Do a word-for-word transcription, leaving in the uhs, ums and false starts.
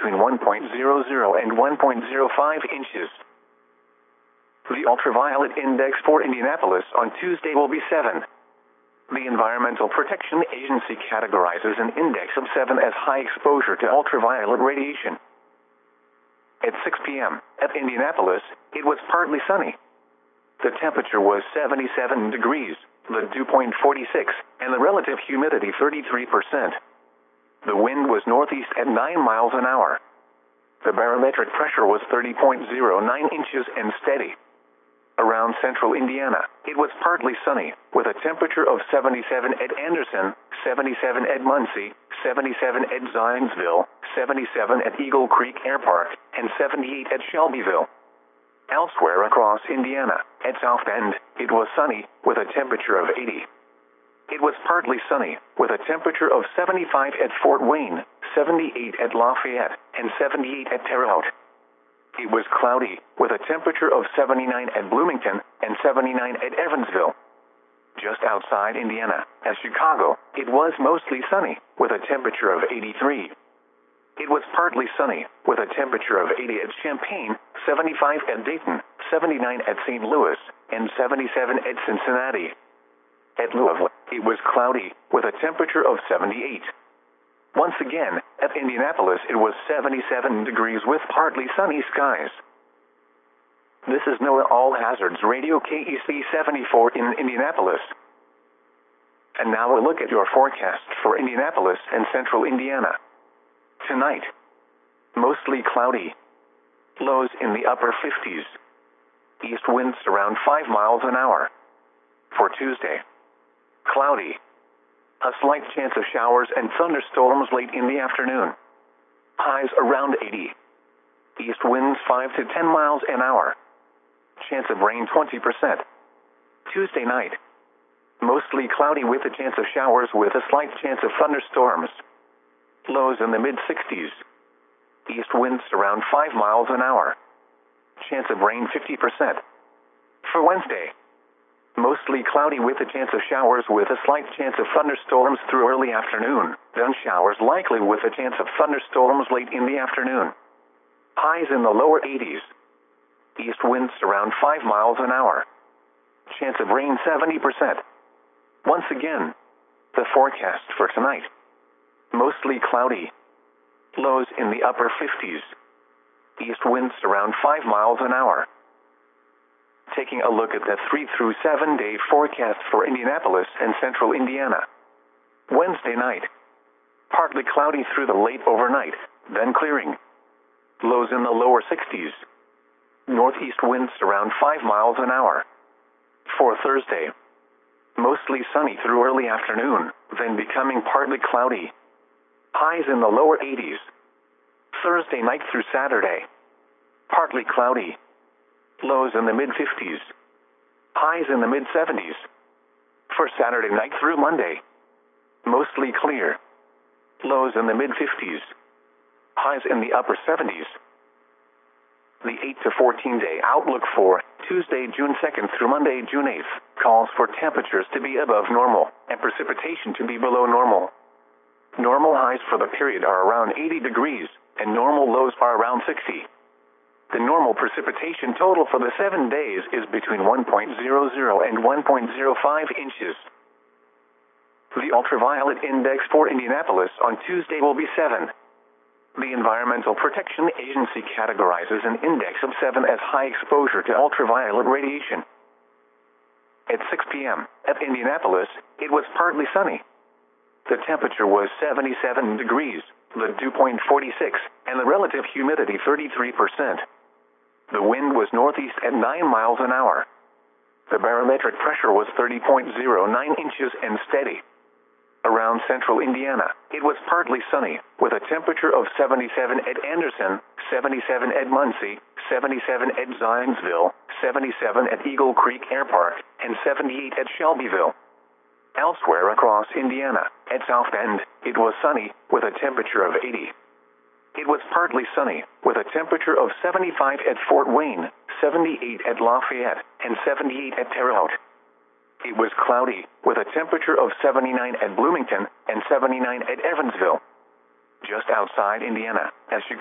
between one point zero zero and one point zero five inches. The ultraviolet index for Indianapolis on Tuesday will be seven. The Environmental Protection Agency categorizes an index of seven as high exposure to ultraviolet radiation. At six p m at Indianapolis, it was partly sunny. The temperature was seventy-seven degrees, the dew point forty-six, and the relative humidity thirty-three percent. The wind was northeast at nine miles an hour. The barometric pressure was thirty point zero nine inches and steady. Around central Indiana, it was partly sunny, with a temperature of seventy-seven at Anderson, seventy-seven at Muncie, seventy-seven at Zionsville, seventy-seven at Eagle Creek Air Park, and seventy-eight at Shelbyville. Elsewhere across Indiana, at South Bend, it was sunny, with a temperature of eighty. It was partly sunny, with a temperature of seventy-five at Fort Wayne, seventy-eight at Lafayette, and seventy-eight at Terre Haute. It was cloudy, with a temperature of seventy-nine at Bloomington and seventy-nine at Evansville. Just outside Indiana, at Chicago, it was mostly sunny, with a temperature of eighty-three. It was partly sunny, with a temperature of eighty at Champaign, seventy-five at Dayton, seventy-nine at Saint Louis, and seventy-seven at Cincinnati. At Louisville, it was cloudy, with a temperature of seventy-eight. Once again, at Indianapolis it was seventy-seven degrees with partly sunny skies. This is NOAA All Hazards Radio K E C seventy-four in Indianapolis. And now a look at your forecast for Indianapolis and central Indiana. Tonight, mostly cloudy. Lows in the upper fifties. East winds around five miles an hour. For Tuesday, cloudy. A slight chance of showers and thunderstorms late in the afternoon. Highs around eighty. East winds five to ten miles an hour. Chance of rain twenty percent. Tuesday night, mostly cloudy with a chance of showers with a slight chance of thunderstorms. Lows in the mid-sixties. East winds around five miles an hour. Chance of rain fifty percent. For Wednesday, mostly cloudy with a chance of showers with a slight chance of thunderstorms through early afternoon, then showers likely with a chance of thunderstorms late in the afternoon. Highs in the lower eighties. East winds around five miles an hour. Chance of rain seventy percent. Once again, the forecast for tonight. Mostly cloudy. Lows in the upper fifties. East winds around five miles an hour. Taking a look at the three through seven day forecast for Indianapolis and central Indiana. Wednesday night, partly cloudy through the late overnight, then clearing. Lows in the lower sixties. Northeast winds around five miles an hour. For Thursday, mostly sunny through early afternoon, then becoming partly cloudy. Highs in the lower eighties. Thursday night through Saturday, partly cloudy. Lows in the mid-fifties. Highs in the mid-seventies. For Saturday night through Monday, mostly clear. Lows in the mid-fifties. Highs in the upper seventies. The eight to fourteen day outlook for Tuesday, June second through Monday, June eighth, calls for temperatures to be above normal and precipitation to be below normal. Normal highs for the period are around eighty degrees, and normal lows are around sixty. The normal precipitation total for the seven days is between one point zero zero and one point zero five inches. The ultraviolet index for Indianapolis on Tuesday will be seven. The Environmental Protection Agency categorizes an index of seven as high exposure to ultraviolet radiation. At six p m at Indianapolis, it was partly sunny. The temperature was seventy-seven degrees, the dew point forty-six, and the relative humidity thirty-three percent. The wind was northeast at nine miles an hour. The barometric pressure was thirty point zero nine inches and steady. Around central Indiana, it was partly sunny, with a temperature of seventy-seven at Anderson, seventy-seven at Muncie, seventy-seven at Zionsville, seventy-seven at Eagle Creek Air Park, and seventy-eight at Shelbyville. Elsewhere across Indiana, at South Bend, it was sunny, with a temperature of eighty. It was partly sunny, with a temperature of seventy-five at Fort Wayne, seventy-eight at Lafayette, and seventy-eight at Terre Haute. It was cloudy, with a temperature of seventy-nine at Bloomington and seventy-nine at Evansville. Just outside Indiana, at Chicago.